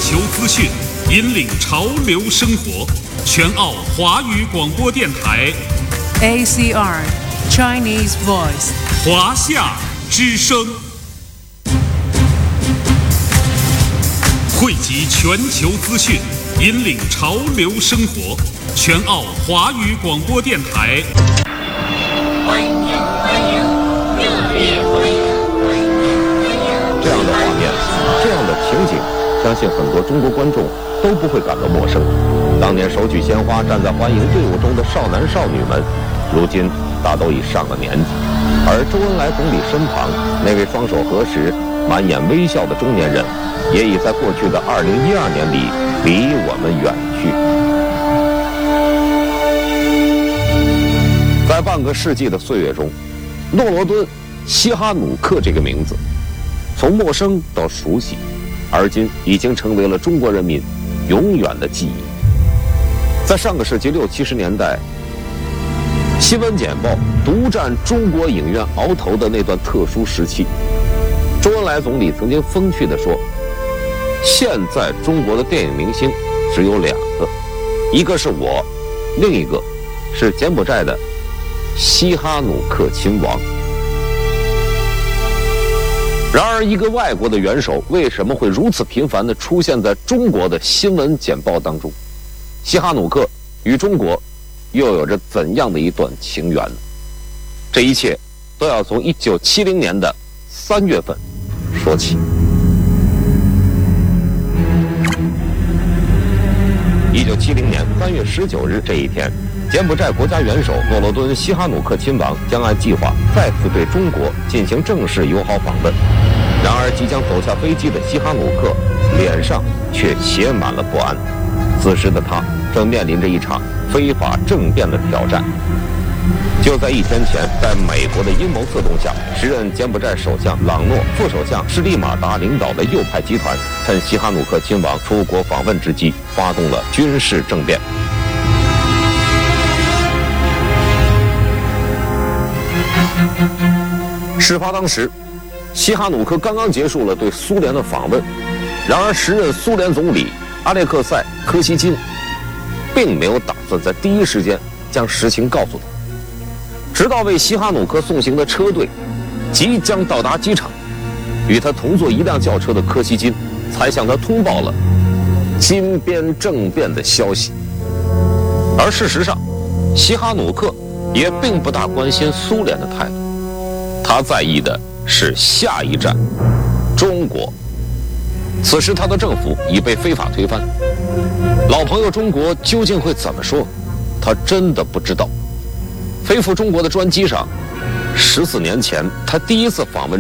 球资讯，引领潮流生活。全澳华语广播电台 ACR Chinese Voice 华夏之声，汇集全球资讯，引领潮流生活。全澳华语广播电台。 欢迎，热烈欢迎！ 这样的画面，这样的情景，相信很多中国观众都不会感到陌生。当年手举鲜花站在欢迎队伍中的少男少女们，如今大都已上了年纪。而周恩来总理身旁那位双手合十、满眼微笑的中年人，也已在过去的2012年里离我们远去。在半个世纪的岁月中，诺罗敦·西哈努克这个名字，从陌生到熟悉，而今已经成为了中国人民永远的记忆。在上个世纪60、70年代，新闻简报独占中国影院鳌头的那段特殊时期，周恩来总理曾经风趣地说：“现在中国的电影明星只有2个，一个是我，另一个是柬埔寨的西哈努克亲王。”然而，一个外国的元首为什么会如此频繁地出现在中国的新闻简报当中？西哈努克与中国又有着怎样的一段情缘呢？这一切都要从1970年的3月份说起。1970年3月19日这一天，柬埔寨国家元首诺罗敦·西哈努克亲王将按计划再次对中国进行正式友好访问。然而，即将走下飞机的西哈努克脸上却写满了不安。此时的他正面临着一场非法政变的挑战。就在1天前，在美国的阴谋策动下，时任柬埔寨首相朗诺、副首相施利马达领导的右派集团，趁西哈努克亲王出国访问之机，发动了军事政变。事发当时，西哈努克刚刚结束了对苏联的访问，然而时任苏联总理阿列克塞·柯西金并没有打算在第一时间将实情告诉他，直到为西哈努克送行的车队即将到达机场，与他同坐一辆轿车的柯西金才向他通报了金边政变的消息。而事实上，西哈努克也并不大关心苏联的态度，他在意的是下一站中国。此时他的政府已被非法推翻，老朋友中国究竟会怎么说，他真的不知道。飞赴中国的专机上，14年前他第一次访问